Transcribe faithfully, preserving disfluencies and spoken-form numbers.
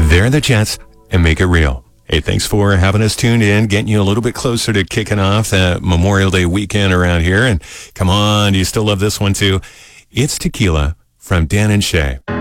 They're the Jets, and make it real. Hey, thanks for having us tuned in, getting you a little bit closer to kicking off that Memorial Day weekend around here. And come on, do you still love this one too? It's Tequila from Dan and Shay.